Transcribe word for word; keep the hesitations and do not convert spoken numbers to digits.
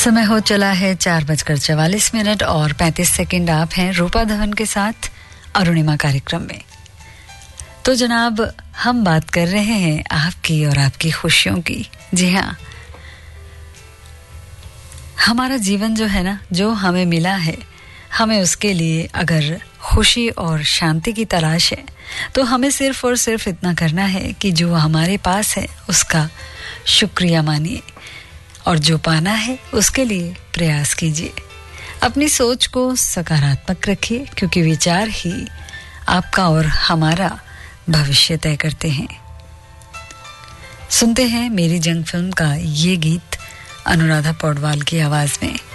समय हो चला है चार बजकर चवालीस मिनट और पैंतीस सेकंड। आप हैं रूपा धवन के साथ अरुणिमा कार्यक्रम में। तो जनाब, हम बात कर रहे हैं आपकी और आपकी खुशियों की। जी हाँ, हमारा जीवन जो है ना, जो हमें मिला है, हमें उसके लिए अगर खुशी और शांति की तलाश है तो हमें सिर्फ और सिर्फ इतना करना है कि जो हमारे पास है उसका शुक्रिया मानिए और जो पाना है उसके लिए प्रयास कीजिए। अपनी सोच को सकारात्मक रखिए क्योंकि विचार ही आपका और हमारा भविष्य तय करते हैं। सुनते हैं मेरी जंग फिल्म का ये गीत अनुराधा पौडवाल की आवाज में।